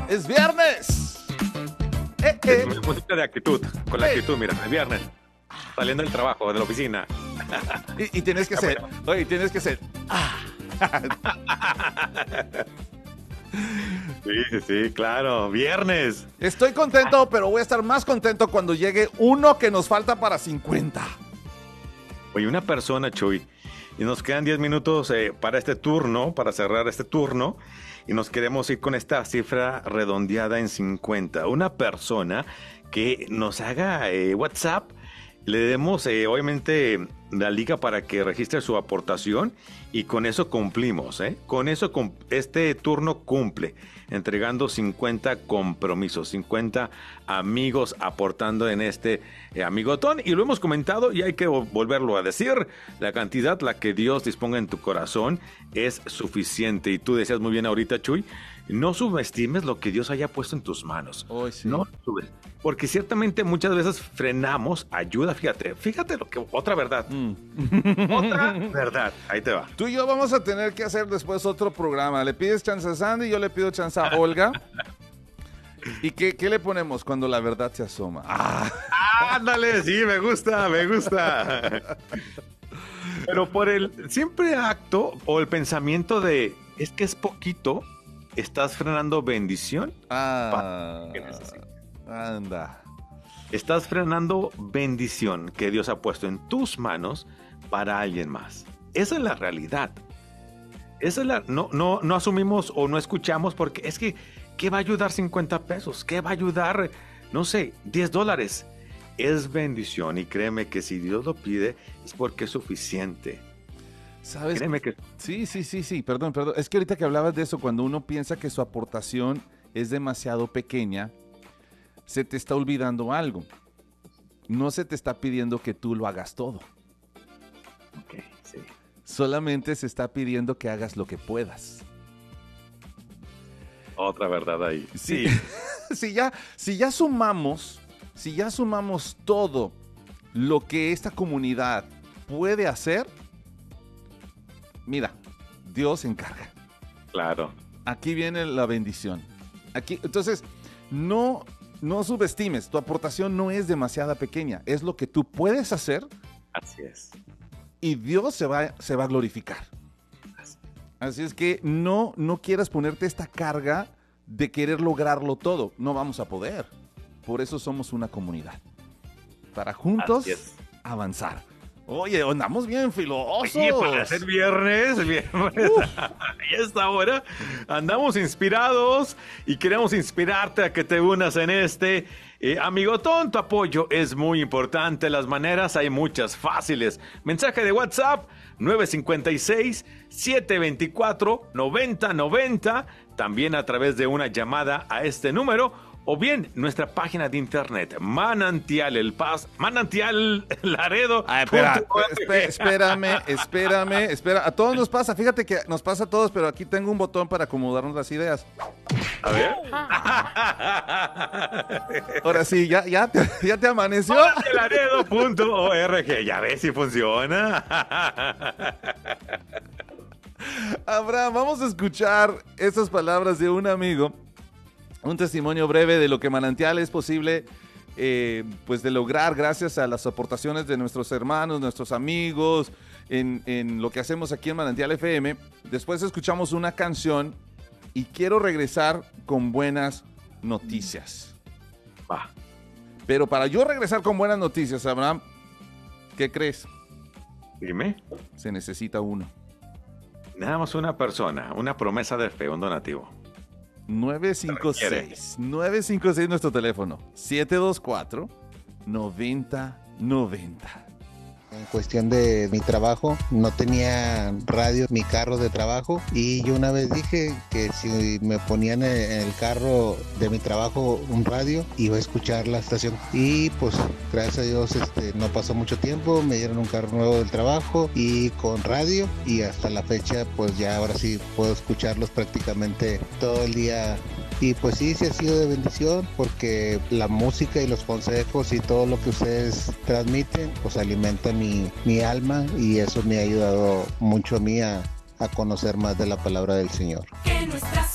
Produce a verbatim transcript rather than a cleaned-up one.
¡Es viernes! Eh, eh. Es música de actitud, con la Eh. actitud, mira, es viernes. Saliendo del trabajo, de la oficina. Y, y tienes que Ah, ser, bueno. oye, tienes que ser. Sí, sí, sí, claro, viernes. Estoy contento, pero voy a estar más contento cuando llegue uno que nos falta para cincuenta. Oye, una persona, Chuy, y nos quedan diez minutos eh, para este turno, para cerrar este turno, y nos queremos ir con esta cifra redondeada en cincuenta. Una persona que nos haga eh, WhatsApp, le demos eh, obviamente la liga para que registre su aportación y con eso cumplimos, ¿eh? Con eso cum- este turno cumple, entregando cincuenta compromisos, cincuenta amigos aportando en este eh, amigotón. Y lo hemos comentado y hay que vo- volverlo a decir, la cantidad, la que Dios disponga en tu corazón es suficiente. Y tú decías muy bien ahorita, Chuy, no subestimes lo que Dios haya puesto en tus manos. Hoy sí. No subes. Porque ciertamente muchas veces frenamos, ayuda, fíjate, fíjate lo que, otra verdad, Mm. otra verdad, ahí te va. Tú y yo vamos a tener que hacer después otro programa. Le pides chance a Sandy, yo le pido chance a Olga. ¿Y qué, qué le ponemos cuando la verdad se asoma? Ah. Ándale, sí, me gusta, me gusta. Pero por el simple acto o el pensamiento de, es que es poquito, estás frenando bendición. Ah, ¿Qué necesitas? anda. Estás frenando bendición que Dios ha puesto en tus manos para alguien más. Esa es la realidad. Esa es la, no, no, no asumimos o no escuchamos porque es que, ¿qué va a ayudar cincuenta pesos? ¿Qué va a ayudar, no sé, diez dólares? Es bendición y créeme que si Dios lo pide es porque es suficiente. ¿Sabes? Créeme que... Sí, sí, sí, sí, perdón, perdón. Es que ahorita que hablabas de eso, cuando uno piensa que su aportación es demasiado pequeña, se te está olvidando algo. No se te está pidiendo que tú lo hagas todo. Ok, sí. Solamente se está pidiendo que hagas lo que puedas. Otra verdad ahí. Sí. si, ya, si ya sumamos, si ya sumamos todo lo que esta comunidad puede hacer, mira, Dios se encarga. Claro. Aquí viene la bendición. Aquí, entonces, no, no subestimes. Tu aportación no es demasiada pequeña. Es lo que tú puedes hacer Así es. y Dios se va, se va a glorificar. Así es que no, no quieras ponerte esta carga de querer lograrlo todo. No vamos a poder. Por eso somos una comunidad. Para juntos Así es. avanzar. Oye, andamos bien filosos. Oye, para ser viernes, viernes, y a esta hora andamos inspirados y queremos inspirarte a que te unas en este eh, amigotón. Tu apoyo es muy importante. Las maneras hay muchas fáciles. Mensaje de WhatsApp nueve cinco seis, siete dos cuatro, nueve cero nueve cero. También a través de una llamada a este número. O bien nuestra página de internet, Manantial El Paz, Manantial Laredo. Ah, espera, espé- espérame, espérame, espera. A todos nos pasa, fíjate que nos pasa a todos, pero aquí tengo un botón para acomodarnos las ideas. A ver. Ahora sí, ya, ya, te, ya te amaneció. Laredo punto org. Ya ves si funciona. Abraham, vamos a escuchar estas palabras de un amigo. Un testimonio breve de lo que Manantial es posible eh, pues de lograr gracias a las aportaciones de nuestros hermanos, nuestros amigos, en, en lo que hacemos aquí en Manantial F M. Después escuchamos una canción y quiero regresar con buenas noticias. Va. Pero para yo regresar con buenas noticias, Abraham, ¿qué crees? Dime. Se necesita uno. Nada más una persona, una promesa de fe, un donativo. nueve cinco seis, nueve cinco seis nuestro teléfono, siete dos cuatro, nueve cero nueve cero. En cuestión de mi trabajo, no tenía radio, mi carro de trabajo, y yo una vez dije que si me ponían en el carro de mi trabajo un radio, iba a escuchar la estación. Y pues gracias a Dios este, no pasó mucho tiempo, me dieron un carro nuevo del trabajo y con radio, y hasta la fecha pues ya ahora sí puedo escucharlos prácticamente todo el día. Y pues sí, sí ha sido de bendición porque la música y los consejos y todo lo que ustedes transmiten pues alimenta mi, mi alma, y eso me ha ayudado mucho a mí a, a conocer más de la palabra del Señor. Que nuestra